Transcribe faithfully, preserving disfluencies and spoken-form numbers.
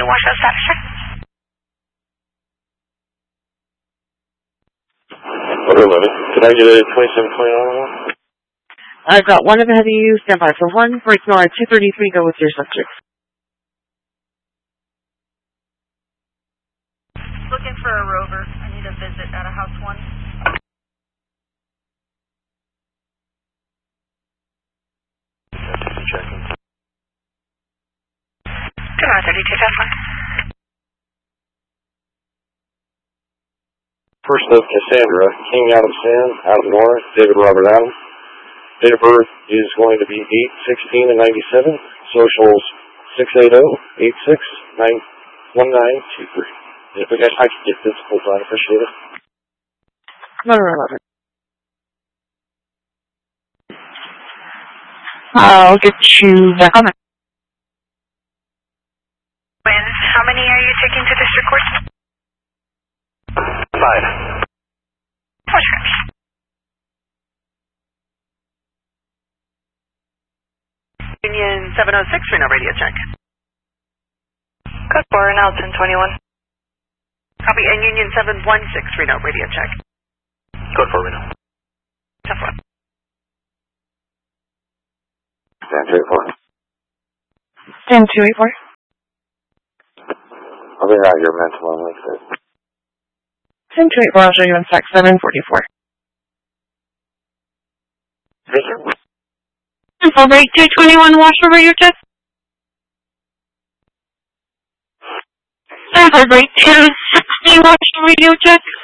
you wash that status check? Order eleven. Can I get a twenty-seven twenty-nine one? I've got one ahead of you. Stand by for one. Break Nora two thirty-three. Go with your subject. Looking for a rover. I need a visit at a house one. Checking. Come on, thirty-two, that's one. First of Cassandra, King Adam San, out of Nora, David Robert Allen. Date of birth is going to be eight sixteen and ninety-seven. Socials six eight zero eight six nine one nine two three. If we guys, I can get this full time, appreciate it. Number eleven. I'll get you back on it. When, how many are you taking to district court? Five. What's your name? Union seven oh six, Reno radio check. Code four, Nelson twenty-one. Copy, and Union seven one six, Reno radio check. Code four, Reno. Tough one. Stand two eight four. Stand two eight four. I'll be out your mental only. Stand two eight four. I'll show you in sec seven forty-four. Thank you. Info break two twenty-one, wash over your check. Info break two sixty, wash over your check.